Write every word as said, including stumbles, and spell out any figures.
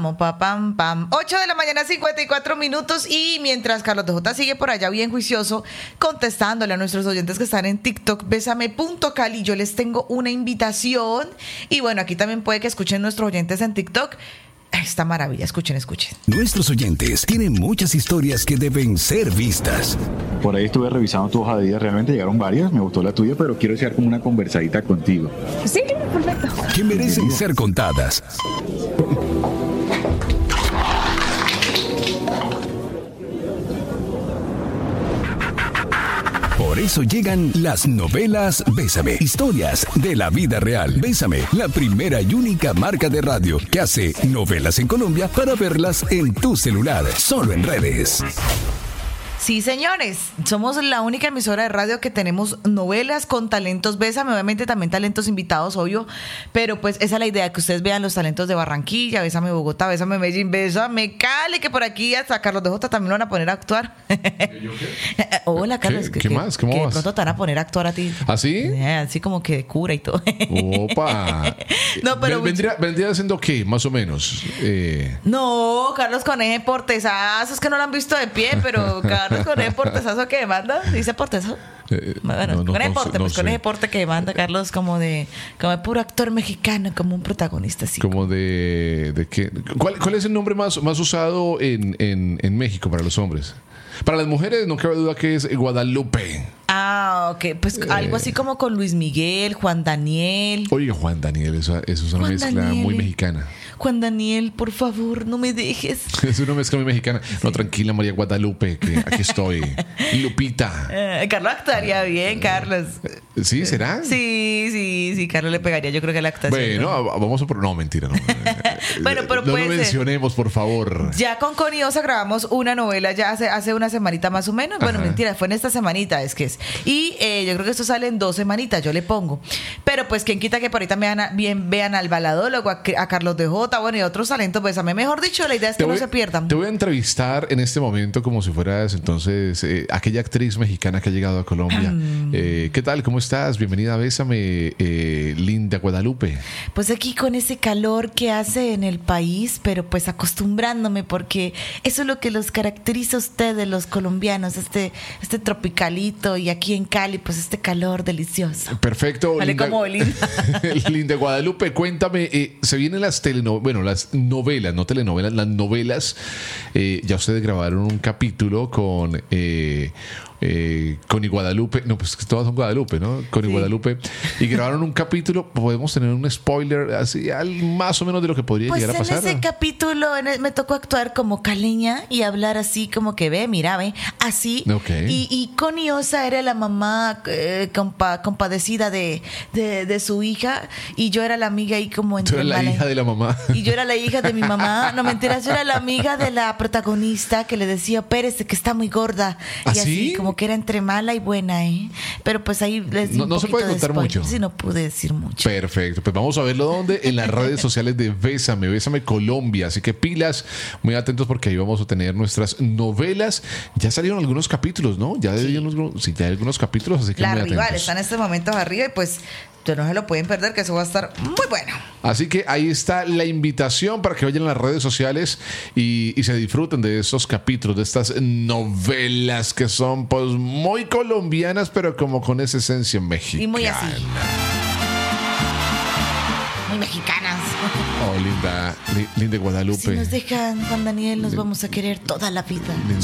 vamos, pa, pam, pam. ocho de la mañana, cincuenta y cuatro minutos. Y mientras Carlos de J sigue por allá bien juicioso, contestándole a nuestros oyentes que están en TikTok, besame punto cali, yo les tengo una invitación. Y bueno, aquí también puede que escuchen nuestros oyentes en TikTok. Esta maravilla, escuchen, escuchen. Nuestros oyentes tienen muchas historias que deben ser vistas. Por ahí estuve revisando tu hoja de vida, realmente llegaron varias, me gustó la tuya, pero quiero echar como una conversadita contigo. Sí, perfecto. Que merecen ser contadas. Por eso llegan las novelas Bésame, historias de la vida real. Bésame, la primera y única marca de radio que hace novelas en Colombia para verlas en tu celular, solo en redes. Sí, señores, somos la única emisora de radio que tenemos novelas con talentos Bésame, obviamente también talentos invitados, obvio, pero pues esa es la idea, que ustedes vean los talentos de Barranquilla, Bésame Bogotá, Bésame Medellín, Bésame Cali, que por aquí hasta Carlos de J también lo van a poner a actuar. ¿Yo qué? Hola, Carlos. ¿Qué, que, ¿qué que, más? ¿Cómo que vas? de pronto te van a poner a actuar a ti. ¿Ah, sí? Eh, así como que de cura y todo. Opa. No, pero ¿Vendría, ¿Vendría haciendo qué, más o menos? Eh... No, Carlos con ese portezazo, es que no lo han visto de pie, pero Carlos con ese portezazo que demanda, ¿dice portezazo? Eh, bueno, no, no, con ese no porte, sé, no pues con sé. ese porte que demanda Carlos como de, como de puro actor mexicano, como un protagonista así. Como de, de qué. ¿Cuál, ¿Cuál es el nombre más, más usado en, en, en México para los hombres? Para las mujeres no cabe duda que es Guadalupe. Ah, ok, pues Eh. algo así como con Luis Miguel, Juan Daniel. Oye, Juan Daniel, eso, eso es una Juan mezcla Daniel. muy mexicana. Juan Daniel, por favor, no me dejes. Es una mezcla muy mexicana. No, tranquila, María Guadalupe, que aquí estoy. Lupita. Eh, Carlos actuaría bien, Carlos. ¿Sí? ¿Será? Sí, sí, sí, Carlos le pegaría, yo creo que la actuación. Bueno, ¿no? a- vamos a... por- No, mentira, no. Bueno, pero no puede lo ser. mencionemos, por favor. Ya con Connie Osa grabamos una novela ya hace, hace una semanita más o menos. Bueno, Ajá. mentira, fue en esta semanita, es que es. Y eh, yo creo que esto sale en dos semanitas, yo le pongo. Pero pues, quien quita que por ahí también vean, a- bien, vean al baladólogo, a, a Carlos de J, bueno, y a otros talentos, pues a mí, mejor dicho, la idea es que Te no voy- se pierdan. Te voy a entrevistar en este momento como si fueras entonces eh, aquella actriz mexicana que ha llegado a Colombia. Eh, ¿Qué tal? ¿Cómo estás? Bienvenida a Bésame, eh, Linda Guadalupe. Pues aquí con ese calor que hace en el país, pero pues acostumbrándome, porque eso es lo que los caracteriza a ustedes, los colombianos, este, este tropicalito, y aquí en Cali, pues este calor delicioso. Perfecto. Vale, Linda, como Linda. Linda Guadalupe, cuéntame, eh, se vienen las telenovelas, bueno, las novelas, no telenovelas, las novelas. Eh, ya ustedes grabaron un capítulo con... Eh, Eh, Connie Guadalupe, no, pues que todas son Guadalupe, ¿no? Connie Sí. Guadalupe. Y grabaron un capítulo, podemos tener un spoiler así, al- más o menos de lo que podría Pues llegar a en pasar. ese capítulo en el- me tocó actuar como caleña y hablar así como que ve, mira, ve, así. Ok. Y, y Connie Osa era la mamá eh, compa- compadecida de, de, de su hija, y yo era la amiga ahí como Tú entre eres la mala- hija de la mamá. Y yo era la hija de mi mamá. No, mentiras, yo era la amiga de la protagonista que le decía, Pérez, que está muy gorda. ¿Ah, y así, sí? como que era entre mala y buena, ¿eh? Pero pues ahí les di No- un no se poquito puede de contar spoiler. mucho. Sí, no pude decir mucho. Perfecto, pues vamos a verlo donde en las redes sociales de Bésame, Bésame Colombia, así que pilas, muy atentos porque ahí vamos a tener nuestras novelas. Ya salieron algunos capítulos, ¿no? Ya Sí. hay algunos, sí, ya hay algunos capítulos, así que La muy rival atentos. está en este momento arriba y pues no se lo pueden perder, que eso va a estar muy bueno. Así que ahí está la invitación para que vayan a las redes sociales y, y se disfruten de estos capítulos, de estas novelas que son pues muy colombianas, pero como con esa esencia mexicana. Y muy así. Muy mexicanas. Oh, linda, li- linda Guadalupe. Si nos dejan, Juan Daniel, nos vamos a querer toda la vida. Linda